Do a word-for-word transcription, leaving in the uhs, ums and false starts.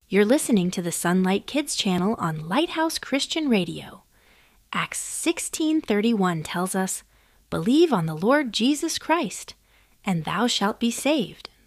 You're listening to the Sunlight Kids channel on Lighthouse Christian Radio. Acts sixteen thirty-one tells us, "Believe on the Lord Jesus Christ, and thou shalt be saved."